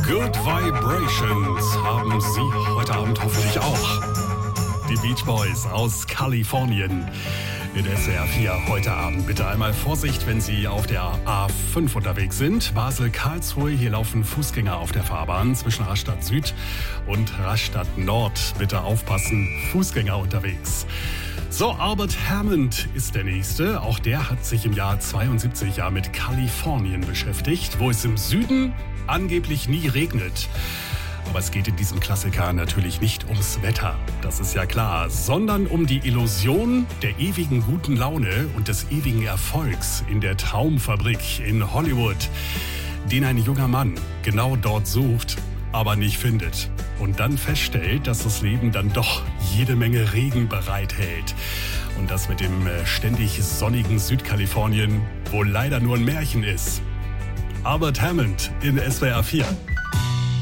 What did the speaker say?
Good Vibrations haben Sie heute Abend hoffentlich auch. Die Beach Boys aus Kalifornien. In SWR 4 heute Abend. Bitte einmal Vorsicht, wenn Sie auf der A5 unterwegs sind. Basel-Karlsruhe, hier laufen Fußgänger auf der Fahrbahn zwischen Rastatt Süd und Rastatt Nord. Bitte aufpassen, Fußgänger unterwegs. So, Albert Hammond ist der Nächste. Auch der hat sich im Jahr 72 mit Kalifornien beschäftigt, wo es im Süden angeblich nie regnet. Aber es geht in diesem Klassiker natürlich nicht ums Wetter, das ist ja klar, sondern um die Illusion der ewigen guten Laune und des ewigen Erfolgs in der Traumfabrik in Hollywood, den ein junger Mann genau dort sucht, aber nicht findet. Und dann feststellt, dass das Leben dann doch jede Menge Regen bereithält. Und das mit dem ständig sonnigen Südkalifornien wohl leider nur ein Märchen ist. Albert Hammond in SWR 4.